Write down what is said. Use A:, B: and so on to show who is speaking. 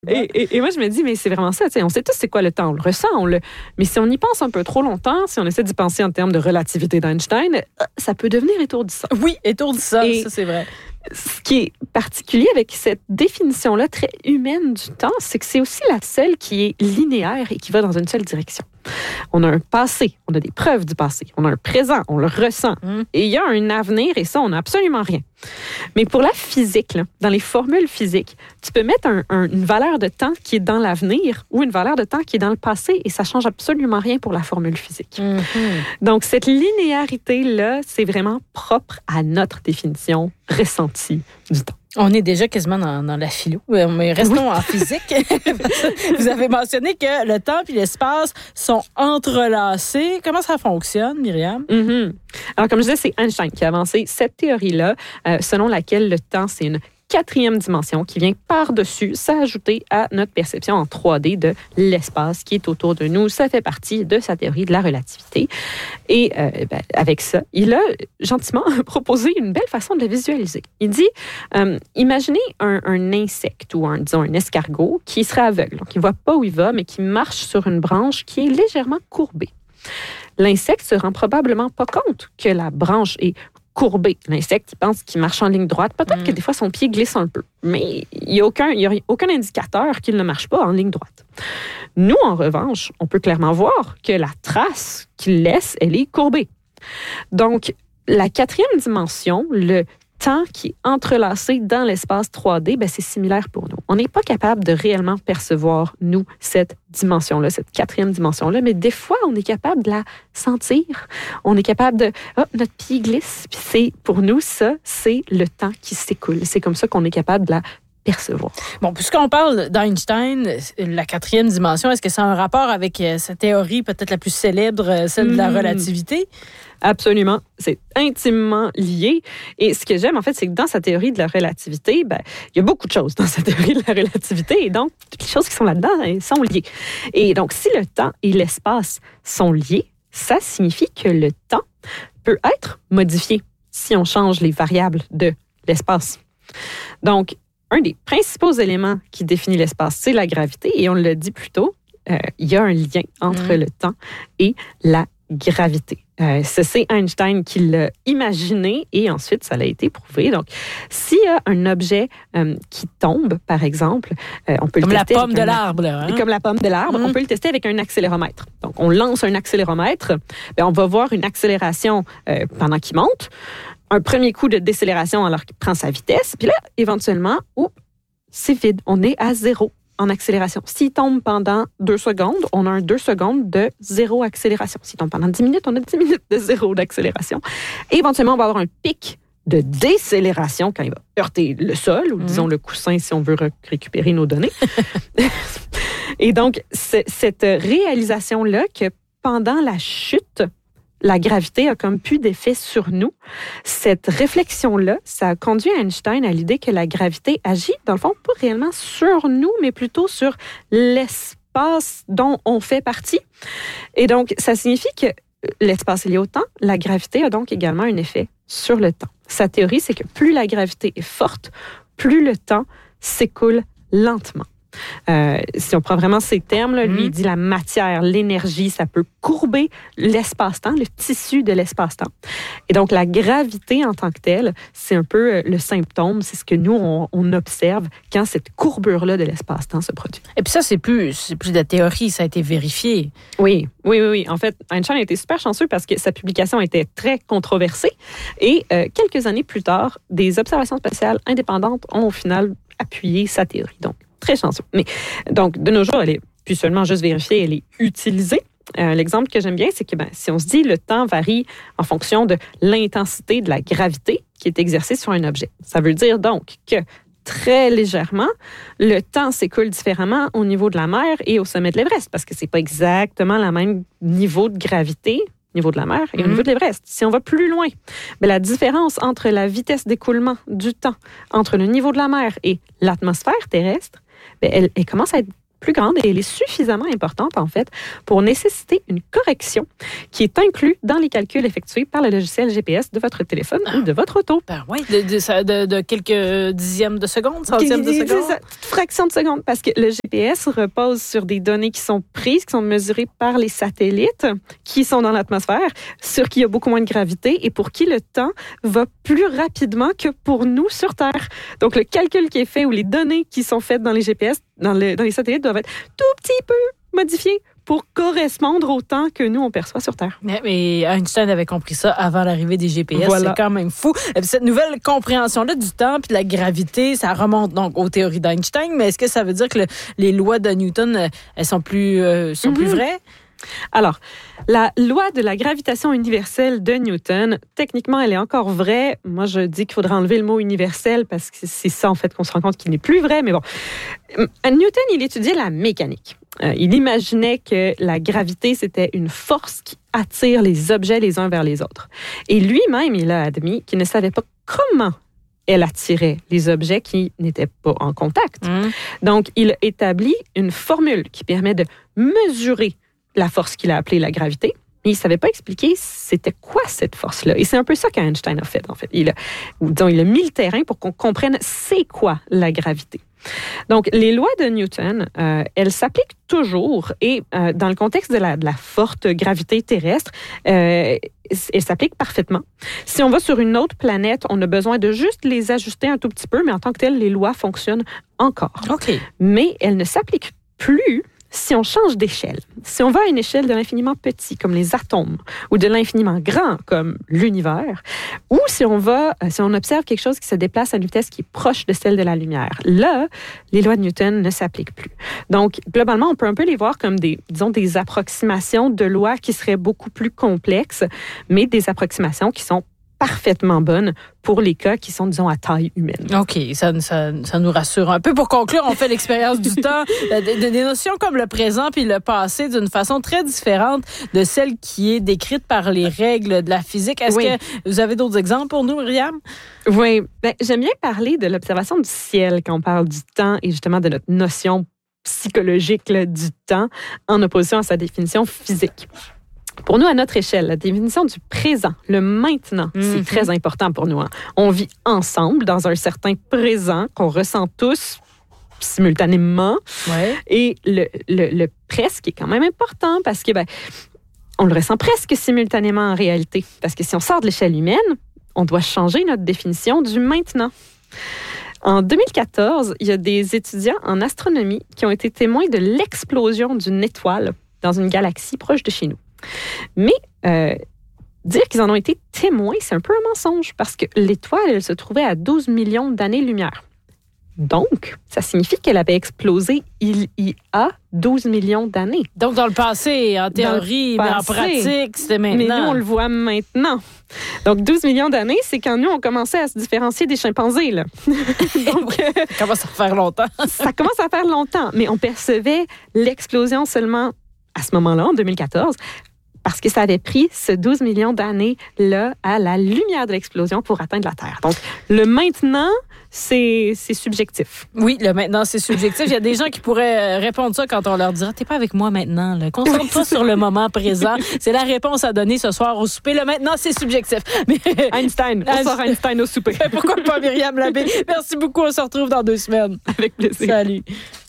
A: Et moi, je me dis, mais c'est vraiment ça. On sait tous c'est quoi le temps. On le ressent. Mais si on y pense un peu trop longtemps, si on essaie d'y penser en termes de relativité d'Einstein, ça peut devenir étourdissant.
B: Oui, étourdissant, ça c'est vrai.
A: Ce qui est particulier avec cette définition-là très humaine du temps, c'est que c'est aussi la seule qui est linéaire et qui va dans une seule direction. On a un passé, on a des preuves du passé. On a un présent, on le ressent. Et il y a un avenir et ça, on n'a absolument rien. Mais pour la physique, là, dans les formules physiques, tu peux mettre une valeur de temps qui est dans l'avenir ou une valeur de temps qui est dans le passé et ça ne change absolument rien pour la formule physique. Donc, cette linéarité-là, c'est vraiment propre à notre définition ressentie du temps.
B: On est déjà quasiment dans la philo, mais restons en physique. Vous avez mentionné que le temps et l'espace sont entrelacés. Comment ça fonctionne, Myriam?
A: Alors, comme je disais, c'est Einstein qui a avancé cette théorie-là, selon laquelle le temps, c'est une 4e dimension qui vient par-dessus s'ajouter à notre perception en 3D de l'espace qui est autour de nous. Ça fait partie de sa théorie de la relativité. Et avec ça, il a gentiment proposé une belle façon de le visualiser. Il dit, imaginez un insecte ou un escargot qui serait aveugle. Donc, il ne voit pas où il va, mais qui marche sur une branche qui est légèrement courbée. L'insecte se rend probablement pas compte que la branche est courbé. L'insecte, il pense qu'il marche en ligne droite. Peut-être que des fois, son pied glisse un peu. Mais il n'y a aucun indicateur qu'il ne marche pas en ligne droite. Nous, en revanche, on peut clairement voir que la trace qu'il laisse, elle est courbée. Donc, la 4e dimension, le temps qui est entrelacé dans l'espace 3D, c'est similaire pour nous. On n'est pas capable de réellement percevoir, nous, cette dimension-là, cette 4e dimension-là, mais des fois, on est capable de la sentir. On est capable de... notre pied glisse. Puis pour nous, ça, c'est le temps qui s'écoule. C'est comme ça qu'on est capable de la percevoir.
B: Bon, puisqu'on parle d'Einstein, la 4e dimension, est-ce que ça a un rapport avec sa théorie peut-être la plus célèbre, celle de la relativité?
A: Absolument. C'est intimement lié. Et ce que j'aime, en fait, c'est que dans sa théorie de la relativité, il y a beaucoup de choses dans sa théorie de la relativité. Et donc, toutes les choses qui sont là-dedans, elles sont liées. Et donc, si le temps et l'espace sont liés, ça signifie que le temps peut être modifié si on change les variables de l'espace. Donc, un des principaux éléments qui définit l'espace, c'est la gravité. Et on l'a dit plus tôt, il y a un lien entre le temps et la gravité. C'est Einstein qui l'a imaginé et ensuite, ça a été prouvé. Donc, s'il y a un objet qui tombe, par exemple, on peut le tester...
B: Comme la pomme de l'arbre. Hein?
A: Comme la pomme de l'arbre, on peut le tester avec un accéléromètre. Donc, on lance un accéléromètre, on va voir une accélération pendant qu'il monte, un premier coup de décélération alors qu'il prend sa vitesse, puis là, éventuellement, c'est vide. On est à 0 en accélération. S'il tombe pendant 2 secondes, on a un 2 secondes de 0 accélération. S'il tombe pendant 10 minutes, on a 10 minutes de 0 d'accélération. Et éventuellement, on va avoir un pic de décélération quand il va heurter le sol, ou disons le coussin si on veut récupérer nos données. Et donc, cette réalisation-là que pendant la chute, la gravité a comme plus d'effet sur nous. Cette réflexion-là, ça a conduit Einstein à l'idée que la gravité agit, dans le fond, pas réellement sur nous, mais plutôt sur l'espace dont on fait partie. Et donc, ça signifie que l'espace est lié au temps. La gravité a donc également un effet sur le temps. Sa théorie, c'est que plus la gravité est forte, plus le temps s'écoule lentement. Si on prend vraiment ces termes, là, lui, il dit la matière, l'énergie, ça peut courber l'espace-temps, le tissu de l'espace-temps. Et donc, la gravité en tant que telle, c'est un peu le symptôme, c'est ce que nous, on observe quand cette courbure-là de l'espace-temps se produit.
B: Et puis ça, c'est plus de la théorie, ça a été vérifié.
A: Oui. En fait, Einstein a été super chanceux parce que sa publication était très controversée et quelques années plus tard, des observations spatiales indépendantes ont au final appuyé sa théorie. Donc, très chanceux. Mais donc, de nos jours, elle est plus seulement juste vérifiée, elle est utilisée. L'exemple que j'aime bien, c'est que si on se dit le temps varie en fonction de l'intensité de la gravité qui est exercée sur un objet. Ça veut dire donc que très légèrement, le temps s'écoule différemment au niveau de la mer et au sommet de l'Everest parce que c'est pas exactement le même niveau de gravité au niveau de la mer et au niveau de l'Everest. Si on va plus loin, la différence entre la vitesse d'écoulement du temps entre le niveau de la mer et l'atmosphère terrestre, elle commence à être plus grande et elle est suffisamment importante, en fait, pour nécessiter une correction qui est inclue dans les calculs effectués par le logiciel GPS de votre téléphone ou de votre auto.
B: Ben oui, de quelques dixièmes de seconde, centièmes de seconde.
A: C'est ça, fraction de seconde, parce que le GPS repose sur des données qui sont prises, qui sont mesurées par les satellites qui sont dans l'atmosphère, sur qui il y a beaucoup moins de gravité et pour qui le temps va plus rapidement que pour nous sur Terre. Donc, le calcul qui est fait ou les données qui sont faites dans les GPS, dans les satellites, doivent être tout petit peu modifiées pour correspondre au temps que nous, on perçoit sur Terre.
B: Mais Einstein avait compris ça avant l'arrivée des GPS.
A: Voilà.
B: C'est quand même fou. Cette nouvelle compréhension-là du temps puis de la gravité, ça remonte donc aux théories d'Einstein, mais est-ce que ça veut dire que les lois de Newton, elles sont plus vraies?
A: Alors, la loi de la gravitation universelle de Newton, techniquement, elle est encore vraie. Moi, je dis qu'il faudrait enlever le mot universel parce que c'est ça, en fait, qu'on se rend compte qu'il n'est plus vrai. Mais bon, Newton, il étudiait la mécanique. Il imaginait que la gravité, c'était une force qui attire les objets les uns vers les autres. Et lui-même, il a admis qu'il ne savait pas comment elle attirait les objets qui n'étaient pas en contact. Donc, il a établi une formule qui permet de mesurer la force qu'il a appelée la gravité, mais il ne savait pas expliquer c'était quoi cette force-là. Et c'est un peu ça qu'Einstein a fait, en fait. Il a mis le terrain pour qu'on comprenne c'est quoi la gravité. Donc, les lois de Newton, elles s'appliquent toujours et dans le contexte de la forte gravité terrestre, elles s'appliquent parfaitement. Si on va sur une autre planète, on a besoin de juste les ajuster un tout petit peu, mais en tant que tel, les lois fonctionnent encore.
B: Okay.
A: Mais elles ne s'appliquent plus si on change d'échelle. Si on va à une échelle de l'infiniment petit, comme les atomes, ou de l'infiniment grand, comme l'univers, ou si on observe quelque chose qui se déplace à une vitesse qui est proche de celle de la lumière, là, les lois de Newton ne s'appliquent plus. Donc, globalement, on peut un peu les voir comme des approximations de lois qui seraient beaucoup plus complexes, mais des approximations qui sont parfaitement bonne pour les cas qui sont, disons, à taille humaine.
B: OK, ça nous rassure un peu. Pour conclure, on fait l'expérience du temps, des notions comme le présent puis le passé d'une façon très différente de celle qui est décrite par les règles de la physique. Est-ce que vous avez d'autres exemples pour nous, Myriam?
A: Oui, j'aime bien parler de l'observation du ciel quand on parle du temps et justement de notre notion psychologique là, du temps en opposition à sa définition physique. Pour nous, à notre échelle, la définition du présent, le maintenant, c'est très important pour nous. Hein. On vit ensemble dans un certain présent qu'on ressent tous simultanément.
B: Ouais.
A: Et le presque est quand même important parce que on le ressent presque simultanément en réalité. Parce que si on sort de l'échelle humaine, on doit changer notre définition du maintenant. En 2014, il y a des étudiants en astronomie qui ont été témoins de l'explosion d'une étoile dans une galaxie proche de chez nous. Mais dire qu'ils en ont été témoins, c'est un peu un mensonge parce que l'étoile, elle se trouvait à 12 millions d'années-lumière. Donc, ça signifie qu'elle avait explosé il y a 12 millions d'années.
B: Donc, dans le passé, en théorie, mais en pratique, c'était maintenant.
A: Mais nous, on le voit maintenant. Donc, 12 millions d'années, c'est quand nous, on commençait à se différencier des chimpanzés. Là. Donc,
B: ça commence à faire longtemps.
A: Ça commence à faire longtemps, mais on percevait l'explosion seulement à ce moment-là, en 2014, parce que ça avait pris ce 12 millions d'années-là à la lumière de l'explosion pour atteindre la Terre. Donc, le maintenant, c'est subjectif.
B: Oui, le maintenant, c'est subjectif. Il y a des gens qui pourraient répondre ça quand on leur dira « T'es pas avec moi maintenant. Concentre-toi sur le moment présent. » C'est la réponse à donner ce soir au souper. Le maintenant, c'est subjectif. Mais
A: Einstein. On sort Einstein au souper.
B: Pourquoi pas Myriam Labbé? Merci beaucoup. On se retrouve dans 2 semaines.
A: Avec plaisir.
B: Salut.